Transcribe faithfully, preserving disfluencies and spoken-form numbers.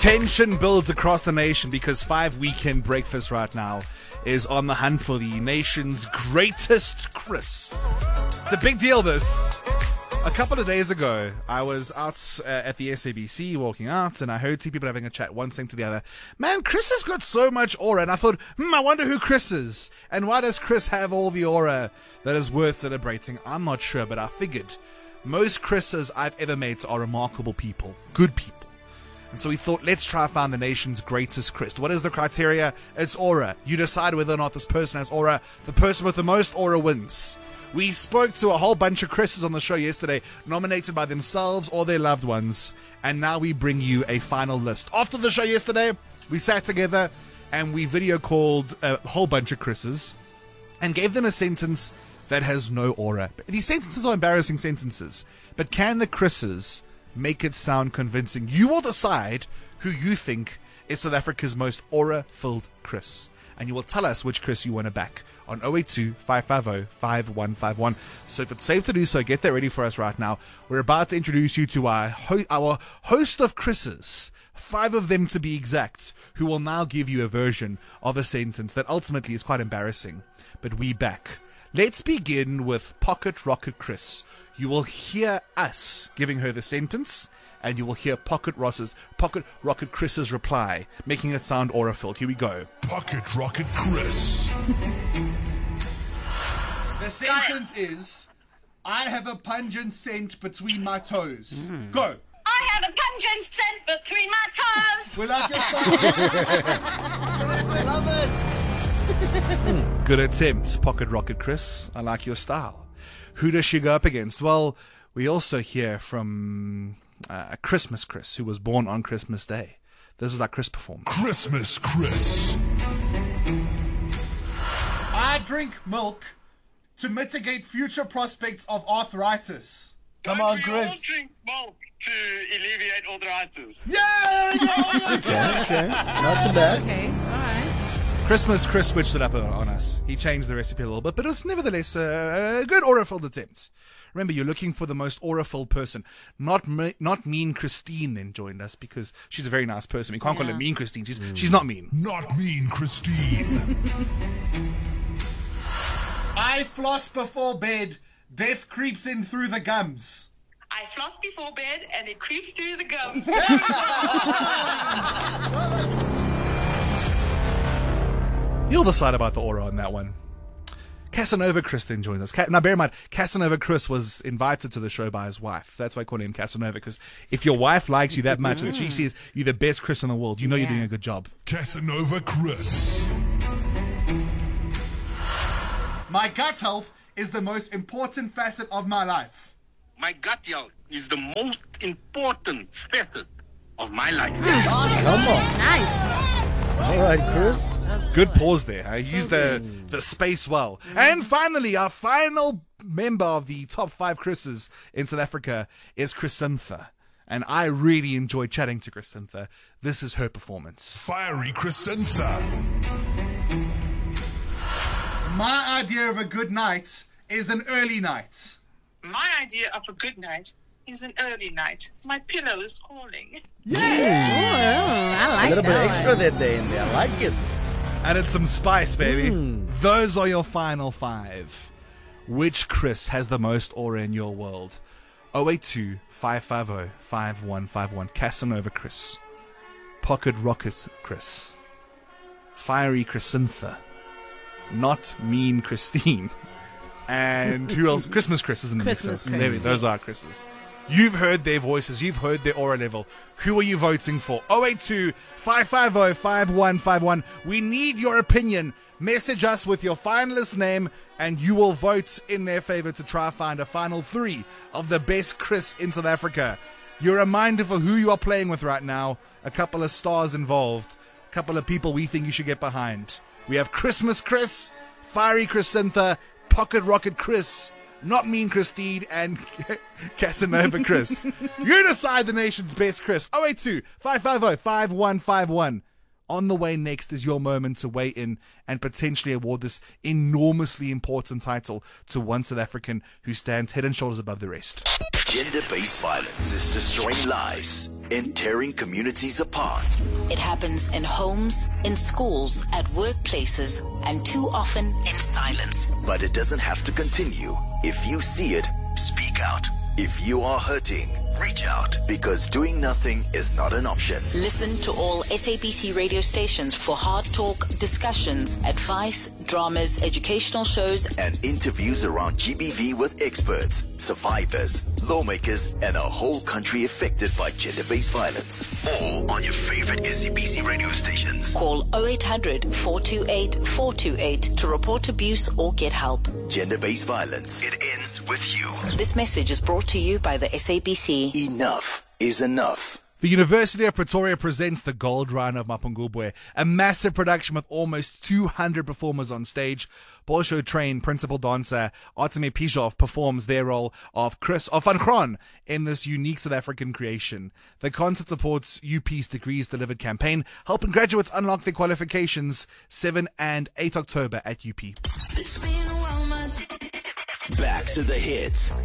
Tension builds across the nation because Five Weekend Breakfast right now is on the hunt for the nation's greatest Chris. It's a big deal, this. A couple of days ago, I was out uh, at the S A B C walking out, and I heard two people having a chat, one saying to the other, man, Chris has got so much aura. And I thought, hmm, I wonder who Chris is. And why does Chris have all the aura that is worth celebrating? I'm not sure, but I figured most Chris's I've ever met are remarkable people, good people. And so we thought, let's try and find the nation's greatest Chris. What is the criteria? It's aura. You decide whether or not this person has aura. The person with the most aura wins. We spoke to a whole bunch of Chris's on the show yesterday, nominated by themselves or their loved ones. And now we bring you a final list. After the show yesterday, we sat together and we video called a whole bunch of Chris's and gave them a sentence that has no aura. These sentences are embarrassing sentences. But can the Chris's make it sound convincing? You will decide who you think is South Africa's most aura-filled Chris. And you will tell us which Chris you want to back on oh eight two, five five oh, five one five one. So if it's safe to do so, get that ready for us right now. We're about to introduce you to our, ho- our host of Chris's, five of them to be exact, who will now give you a version of a sentence that ultimately is quite embarrassing. But we back. Let's begin with Pocket Rocket Chris. You will hear us giving her the sentence, and you will hear Pocket Ross's, Pocket Rocket Chris's reply, making it sound aura-filled. Here we go. Pocket Rocket Chris. The sentence is, I have a pungent scent between my toes. Mm. Go. I have a pungent scent between my toes. We like your style. Love it. Good attempt, Pocket Rocket Chris. I like your style. Who does she go up against? Well, we also hear from uh, a Christmas Chris who was born on Christmas Day. This is our Chris performance. Christmas Chris. I drink milk to mitigate future prospects of arthritis. Come Don't on, we Chris. all drink milk to alleviate arthritis? Yeah, there we go. Okay, okay. Not too bad. Okay, all right. Christmas Chris switched it up on us. He changed the recipe a little bit, but it was nevertheless a good aura-filled attempt. Remember, you're looking for the most aura-filled person. Not me, not Mean Christine then joined us because she's a very nice person. We can't Yeah. call her Mean Christine. She's mm. she's not mean. Not mean Christine. I floss before bed. Death creeps in through the gums. I floss before bed and it creeps through the gums. You'll decide about the aura on that one. Casanova Chris then joins us. Ca- now, bear in mind, Casanova Chris was invited to the show by his wife. That's why I call him Casanova, because if your wife likes you that much and she says you're the best Chris in the world, you know Yeah. you're doing a good job. Casanova Chris. My gut health is the most important facet of my life. My gut health is the most important facet of my life. Come on. Nice. All right, Chris. Good pause there. I used the, the space well. And finally, our final member of the top five Chris's in South Africa is Chrysintha. And I really enjoyed chatting to Chrysintha. This is her performance. Fiery Chrysintha. My idea of a good night is an early night. My idea of a good night is an early night. My pillow is calling. Oh, I A like little bit that extra one. that day in there. I like it. Added some spice, baby. Mm. Those are your final five. Which Chris has the most aura in your world? oh eight two, five five oh, five one five one. Casanova Chris. Pocket Rocket Chris. Fiery Chrysintha. Not Mean Christine. And who else? Christmas Chris, isn't it? Christmas Chris, There we, those yes. are Chris's. You've heard their voices. You've heard their aura level. Who are you voting for? oh eight two, five five oh, five one five one. We need your opinion. Message us with your finalist name, and you will vote in their favor to try find a final three of the best Chris in South Africa. Your reminder for who you are playing with right now. A couple of stars involved. A couple of people we think you should get behind. We have Christmas Chris, Fiery Chrysintha, Pocket Rocket Chris, Not Mean Christine, and Casanova Chris. You decide the nation's best Chris. oh eight two, five five oh, five one five one. On the way next is your moment to weigh in and potentially award this enormously important title to one South African who stands head and shoulders above the rest. Gender-based violence is destroying lives and tearing communities apart. It happens in homes, in schools, at workplaces, and too often in silence. But it doesn't have to continue. If you see it, speak out. If you are hurting, reach out, because doing nothing is not an option. Listen to all S A B C radio stations for hard talk, discussions, advice, dramas, educational shows, and interviews around G B V with experts, survivors, lawmakers, and a whole country affected by gender-based violence. All on your favorite S A B C radio stations. Call oh eight hundred, four two eight, four two eight to report abuse or get help. Gender-based violence. It ends with you. This message is brought to you by the S A B C. Enough is enough. The University of Pretoria presents the Gold Run of Mapungubwe, a massive production with almost two hundred performers on stage. Bolsho trained principal dancer Artemi Pijov performs their role of Chris of Van Graan in this unique South African creation. The concert supports U P's Degrees Delivered campaign, helping graduates unlock their qualifications seven and eight October at U P. Back to the hits.